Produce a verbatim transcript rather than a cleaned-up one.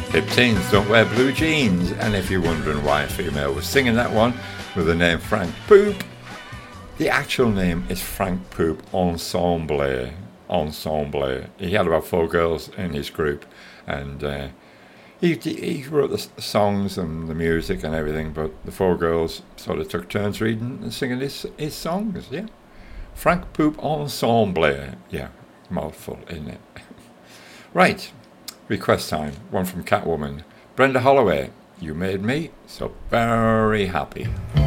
Hip teens don't wear blue jeans, and if you're wondering why a female was singing that one with the name Frank Poop, the actual name is Frank Poop Ensemble. Ensemble. He had about four girls in his group, and uh, he he wrote the songs and the music and everything, but the four girls sort of took turns reading and singing his, his songs, yeah. Frank Poop Ensemble. Yeah, mouthful, isn't it? Right. Request time, one from Catwoman. Brenda Holloway, you made me so very happy.